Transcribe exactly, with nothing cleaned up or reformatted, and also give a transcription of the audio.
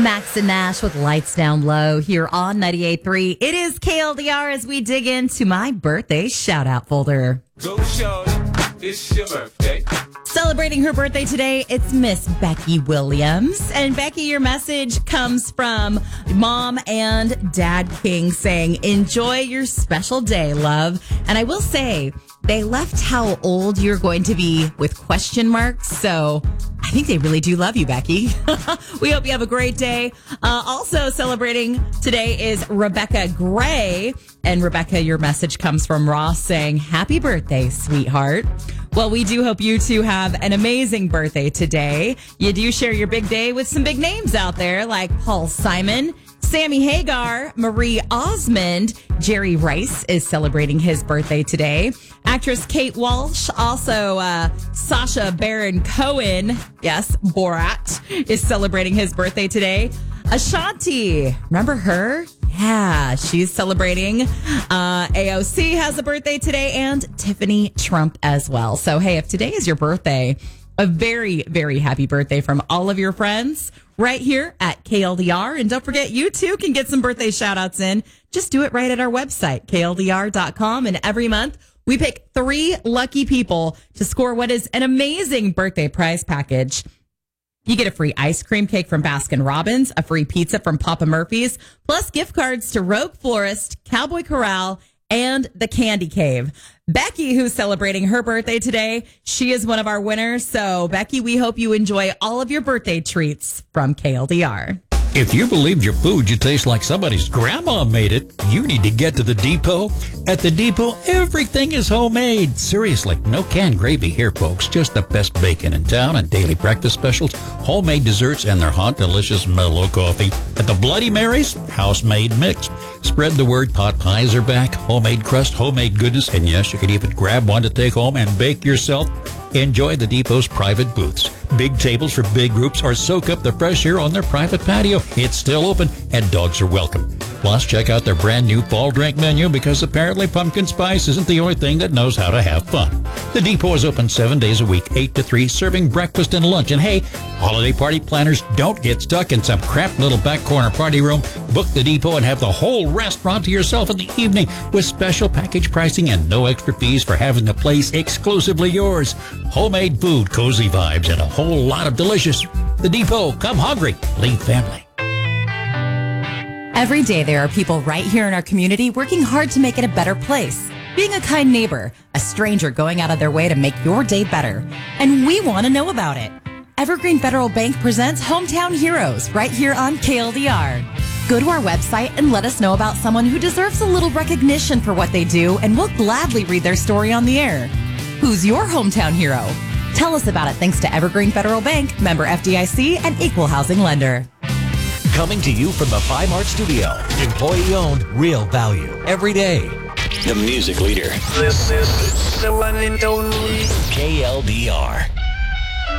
Max and Nash with Lights Down Low here on ninety-eight point three. It is K L D R as we dig into my birthday shout out folder. Go show it's your birthday. Celebrating her birthday today, it's Miss Becky Williams. And Becky, your message comes from Mom and Dad King saying, enjoy your special day, love. And I will say, they left how old you're going to be with question marks. So I think they really do love you, Becky. We hope you have a great day. Uh, also celebrating today is Rebecca Gray. And Rebecca, your message comes from Ross saying, happy birthday, sweetheart. Well, we do hope you two have an amazing birthday today. You do share your big day with some big names out there like Paul Simon, Sammy Hagar, Marie Osmond. Jerry Rice is celebrating his birthday today. Actress Kate Walsh, also uh, Sacha Baron Cohen, yes, Borat, is celebrating his birthday today. Ashanti, remember her? Yeah, she's celebrating. Uh, A O C has a birthday today, and Tiffany Trump as well. So, hey, if today is your birthday, a very, very happy birthday from all of your friends right here at K L D R. And don't forget, you too can get some birthday shout outs in. Just do it right at our website, K L D R dot com. And every month, we pick three lucky people to score what is an amazing birthday prize package. You get a free ice cream cake from Baskin Robbins, a free pizza from Papa Murphy's, plus gift cards to Rogue Florist, Cowboy Corral, and the Candy Cave. Becky, who's celebrating her birthday today, she is one of our winners. So, Becky, we hope you enjoy all of your birthday treats from K L D R. If you believed your food should taste like somebody's grandma made it, you need to get to the Depot. At the Depot, everything is homemade. Seriously, no canned gravy here, folks. Just the best bacon in town and daily breakfast specials, homemade desserts, and their hot, delicious mellow coffee. At the Bloody Mary's, house-made mix. Spread the word, pot pies are back, homemade crust, homemade goodness, and yes, you can even grab one to take home and bake yourself. Enjoy the Depot's private booths. Big tables for big groups or soak up the fresh air on their private patio. It's still open and dogs are welcome. Plus, check out their brand new fall drink menu because apparently pumpkin spice isn't the only thing that knows how to have fun. The Depot is open seven days a week, eight to three, serving breakfast and lunch. And hey, holiday party planners, don't get stuck in some crap little back corner party room. Book the Depot and have the whole restaurant to yourself in the evening with special package pricing and no extra fees for having a place exclusively yours. Homemade food, cozy vibes, and a whole lot of delicious. The Depot, come hungry, leave family. Every day there are people right here in our community working hard to make it a better place. Being a kind neighbor, a stranger going out of their way to make your day better. And we want to know about it. Evergreen Federal Bank presents Hometown Heroes right here on K L D R. Go to our website and let us know about someone who deserves a little recognition for what they do, and we'll gladly read their story on the air. Who's your hometown hero? Tell us about it thanks to Evergreen Federal Bank, member F D I C, and equal housing lender. Coming to you from the Fine Art Studio. Employee-owned, real value. Every day. The music leader. This is the one and only K L D R.